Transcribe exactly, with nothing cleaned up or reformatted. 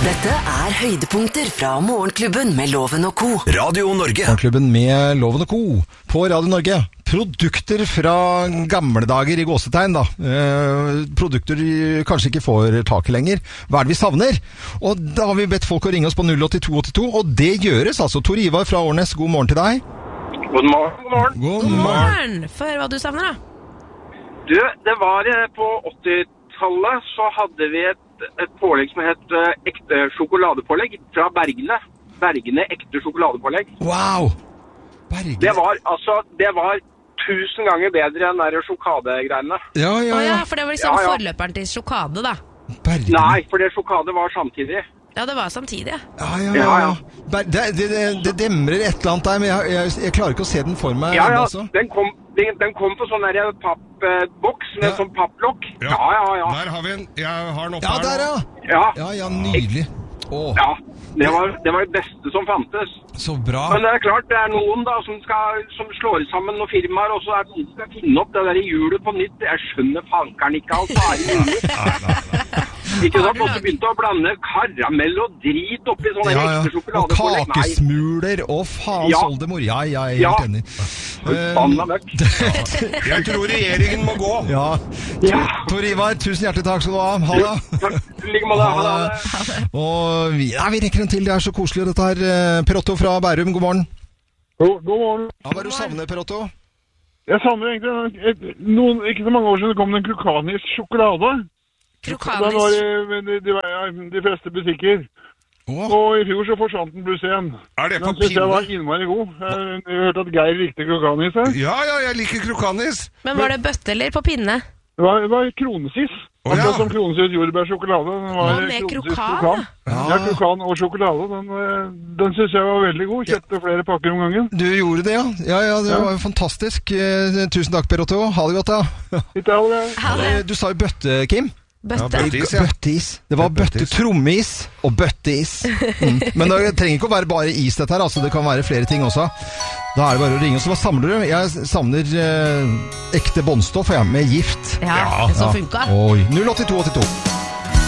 Dette er høydepunkter fra Morgenklubben med Loven og Co. Radio Norge. Morgenklubben med Loven og Co. på Radio Norge. Produkter fra gamle dager i gåsetegn da. Eh, produkter vi kanskje ikke får tak i lenger. Hva er det vi savner? Og da har vi bedt folk å ringe oss på null åtte to åtte to, og det gjøres altså. Tor Ivar fra Årnes, god morgen til deg. God morgen, god morgen. God God morgen. Få høre hva du savner da. Du, det var eh, på åttitallet så hadde vi et, et pålegg som het eh, ekte sjokoladepålegg fra Bergene. Bergene ekte sjokoladepålegg. Wow! Bergene. Det var, altså, det var tusen ganger bedre enn der sjokadegreiene. Ja, ja, Å ja. ja, for det var liksom Ja, ja. forløperen til sjokade da. Bergene. Nei, for det sjokade var samtidig. Ja, det var samtidig. Ja, ja, Ja, ja. ja. Ber det, det, det, det demrer et eller annet der, men jeg, jeg, jeg klarer ikke å se den for meg. Ja, ja, altså. den kom, den, den kom på sånn der pappboks med Ja. sånn papplokk. Ja, ja, ja. Der har vi en. Jeg har den oppe Ja, her der nå. ja! Ja, Ja, ja, nydelig. Åh, ja. Det var, det var det beste som fantes. så bra. Men det er klart, det er noen da som, skal, som slår sammen noen firmaer, og så er det noen som skal finne opp det der i hjulet på nytt. Jeg skjønner fankeren ikke alt. Det er i hjulet. Ikke sant? Og så begynte å blande karamell og drit oppi sånne Ja, ja. ekte Og sjokoladepålegg. Nei, kakesmuler og faens Ja. oldemor. Ja, ja, jeg er Ja. helt enig. forbanna møkk. Jeg tror regjeringen må gå. Ja. Ja. Tor Ivar, tusen hjertelig takk skal du ha. Ha det. Takk, like måte. Ha det, ha det. Og vi, ja, vi rekker en til. Det er så koselig dette her. Eh, Per Otto fra Bærum, god morgen. God, god morgen. Ja, hva er det du savner, Per Otto? Jeg savner egentlig et, noen, ikke så mange år siden kom det en Krokanis sjokolade. Den var Krokanis. i de, de, de, de fleste butikker. Åh, Og i fjor så forsvant den pluss igjen. Er det på Den synes jeg var pinne? innmari god. Jeg, jeg hørte at Geir likte Krokanis her. Ja, ja, jeg liker krokanis. Men var det bøtte eller på pinne? Det var, det var kronesis. Å, Akkurat ja. som kronesis jordbærsjokolade. Den var Og med kronesis krokan, Ja, ja, krokan og sjokolade. Den, eh, den synes jeg var veldig god. Kjøpte flere pakker om gangen. du gjorde det, ja. Ja, ja, det Ja. var jo fantastisk. Eh, tusen takk, Per Otto. Ha det godt, da. Litt av det. Ha det. Eh, Du sa jo bøtte, Kim. Bøtte. Ja, bøtte. Bøtteis, ja. Bøtteis. Det var bøtte Bøtteis. trommeis og bøtteis. Mm. Men det trenger ikke å være bare is dette her, altså det kan være flere ting også. Da er det bare å ringe. Så hva samler du? Jeg savner eh, ekte båndstoff, ja, med gift. Ja, Ja. det som funka. Oi. null åtte to åtte to.